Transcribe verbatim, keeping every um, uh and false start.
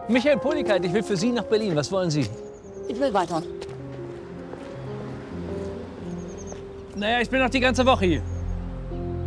Michael Polikeit, ich will für Sie nach Berlin. Was wollen Sie? Ich will weiter. Naja, ich bin noch die ganze Woche hier.